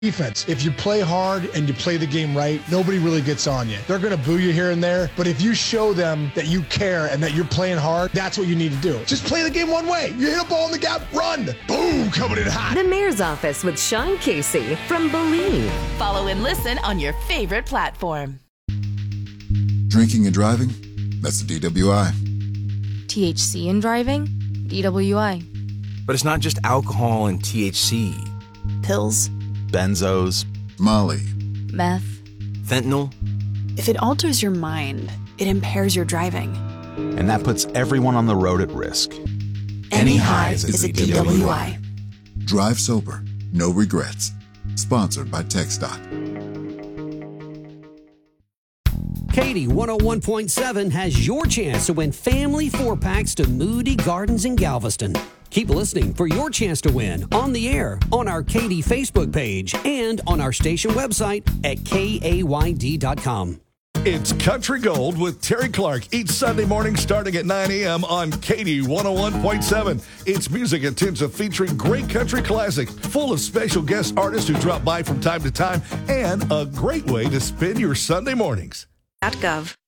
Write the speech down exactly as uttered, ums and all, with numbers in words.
Defense. If you play hard and you play the game right, nobody really gets on you. They're going to boo you here and there, but if you show them that you care and that you're playing hard, that's what you need to do. Just play the game one way. You hit a ball in the gap, run. Boom, coming in hot. The Mayor's Office with Sean Casey from Believe. Follow and listen on your favorite platform. Drinking and driving? That's a D W I. T H C in driving? D W I. But it's not just alcohol and T H C. Pills. Benzos. Molly. Meth. Fentanyl. If it alters your mind, it impairs your driving. And that puts everyone on the road at risk. Any highs is a D W I. Drive sober. No regrets. Sponsored by TxDOT. Katie one oh one point seven has your chance to win family four-packs to Moody Gardens in Galveston. Keep listening for your chance to win on the air, on our Katy Facebook page, and on our station website at K A Y D dot com. It's Country Gold with Terry Clark each Sunday morning starting at nine a.m. on Katy one oh one point seven. It's music intensive featuring great country classics, full of special guest artists who drop by from time to time, and a great way to spend your Sunday mornings. .gov.